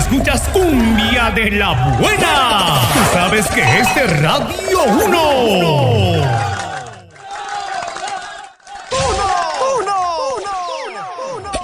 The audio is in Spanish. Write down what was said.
escuchas cumbia de la buena. Tú sabes que es de Radio 1.